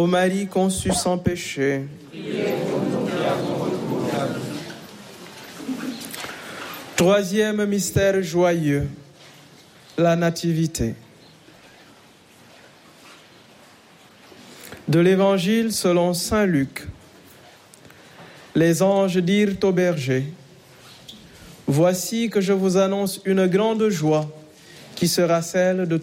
Ô Marie conçue sans péché, troisième mystère joyeux, la Nativité. De l'Évangile selon saint Luc. Les anges dirent aux bergers: Voici que je vous annonce une grande joie qui sera celle de